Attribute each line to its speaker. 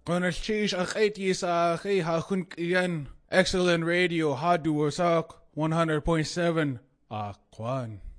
Speaker 1: Konalchish aketi sa aki hakun iyan. Excellent radio hadu wasak 100.7 Akwan.